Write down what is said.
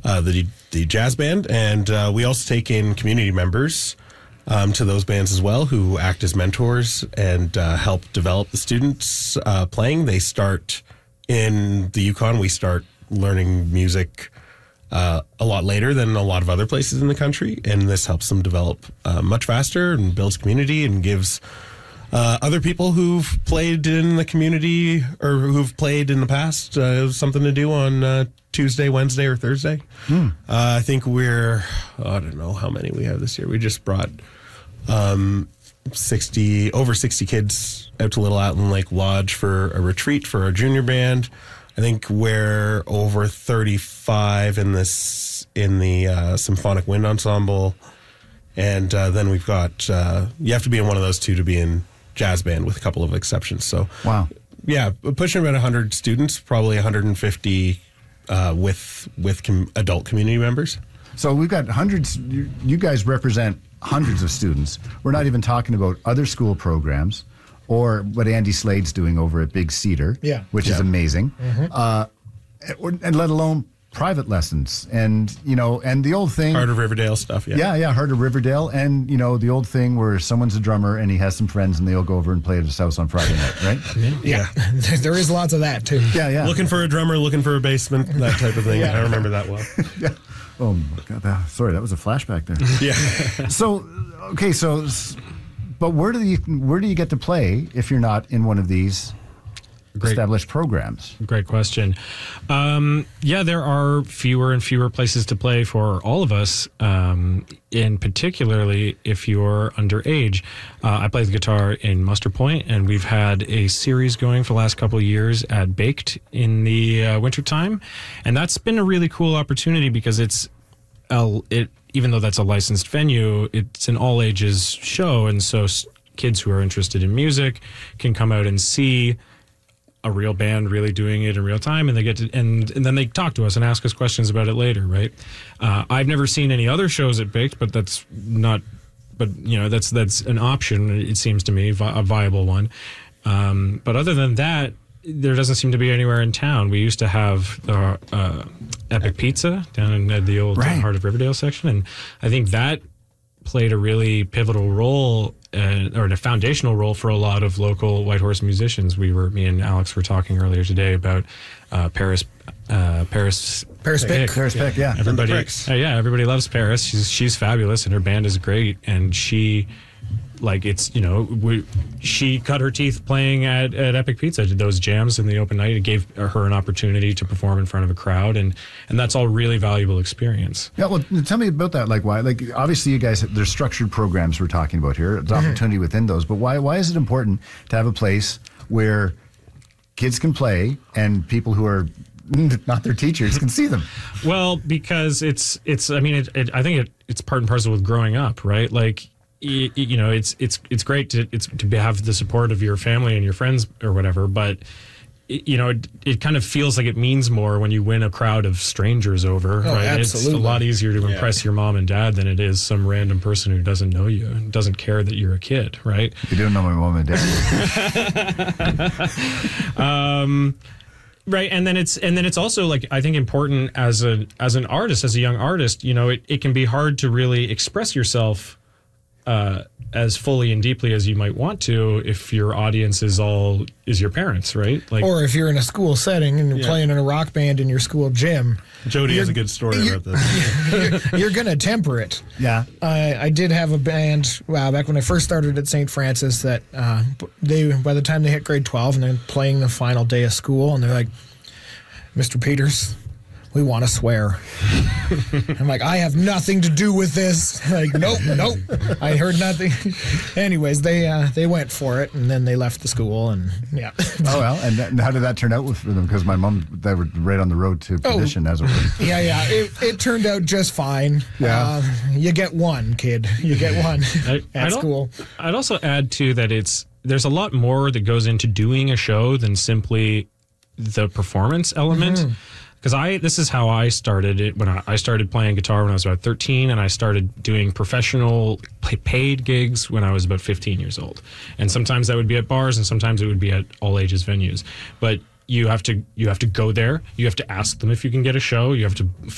the jazz band, and we also take in community members to those bands as well, who act as mentors and help develop the students playing. They start in the Yukon. We start learning music a lot later than a lot of other places in the country, and this helps them develop much faster and builds community and gives other people who've played in the community or who've played in the past something to do on Tuesday, Wednesday, or Thursday. I think I don't know how many we have this year. We just brought over 60 kids out to Little Outland Lake Lodge for a retreat for our junior band. I think we're over 35 in the Symphonic Wind Ensemble. And then we've got, you have to be in one of those two to be in jazz band, with a couple of exceptions. So, wow. Yeah, pushing about 100 students, probably 150 with adult community members. So we've got hundreds. You guys represent hundreds of students. We're not even talking about other school programs or what Andy Slade's doing over at Big Cedar, which is amazing, and let alone private lessons and the old thing, Heart of Riverdale stuff. Heart of Riverdale, and the old thing where someone's a drummer and he has some friends and they'll go over and play at his house on Friday night, right? Yeah. There is lots of that too. Yeah. Looking for a drummer, looking for a basement, that type of thing. I remember that well. Yeah. Oh my God! Sorry, that was a flashback there. Yeah. But where do you get to play if you're not in one of these established programs? Great question. There are fewer and fewer places to play for all of us, and particularly if you're underage. I play the guitar in Muster Point, and we've had a series going for the last couple of years at Baked in the wintertime, and that's been a really cool opportunity because even though that's a licensed venue, it's an all-ages show, and so kids who are interested in music can come out and see a real band really doing it in real time, and they get to and then they talk to us and ask us questions about it later, right? I've never seen any other shows at Baked, but that's not. But that's an option. It seems to me a viable one. But other than that, there doesn't seem to be anywhere in town. We used to have Epic Pizza down in the old Heart of Riverdale section, and I think that played a really pivotal role or a foundational role for a lot of local Whitehorse musicians. Me and Alex were talking earlier today about Paris Pick. Yeah. Everybody loves Paris. She's fabulous, and her band is great, and she she cut her teeth playing at Epic Pizza, did those jams in the open night. It gave her an opportunity to perform in front of a crowd, and that's all really valuable experience. Yeah, well, tell me about that. Like, why? Like, obviously, you guys, there's structured programs we're talking about here. There's opportunity within those, but why is it important to have a place where kids can play and people who are not their teachers can see them? Well, because it's I think it's part and parcel with growing up, right? Like, it's great to have the support of your family and your friends or whatever, but it kind of feels like it means more when you win a crowd of strangers over, right? Absolutely. It's a lot easier to impress your mom and dad than it is some random person who doesn't know you and doesn't care that you're a kid, right? You don't know my mom and dad. Right, and then it's also, like, I think important as an artist, as a young artist, it can be hard to really express yourself as fully and deeply as you might want to if your audience is your parents, right? Like, or if you're in a school setting and you're playing in a rock band in your school gym. Jody has a good story about this. You're going to temper it. Yeah. I did have a band, back when I first started at St. Francis, that by the time they hit grade 12 and they're playing the final day of school, and they're like, Mr. Peters, we want to swear. I'm like, I have nothing to do with this. Like, nope, I heard nothing. Anyways, they went for it, and then they left the school, and yeah. Oh, well, and how did that turn out for them? Because my mom, they were right on the road to perdition, as it were. Yeah, it turned out just fine. Yeah. You get one, kid. You get one at school. I'd also add, too, that there's a lot more that goes into doing a show than simply the performance element. Because this is how I started it when I started playing guitar when I was about 13, and I started doing professional paid gigs when I was about 15 years old. And sometimes that would be at bars, and sometimes it would be at all ages venues. But you have to go there. You have to ask them if you can get a show. You have to